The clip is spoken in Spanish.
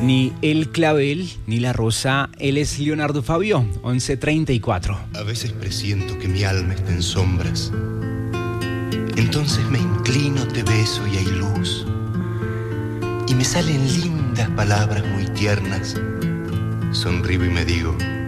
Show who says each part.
Speaker 1: Ni el clavel, ni la rosa, él es Leonardo Fabio, 11:34.
Speaker 2: A veces presiento que mi alma está en sombras. Entonces me inclino, te beso y hay luz. Y me salen lindas palabras muy tiernas. Sonrío y me digo: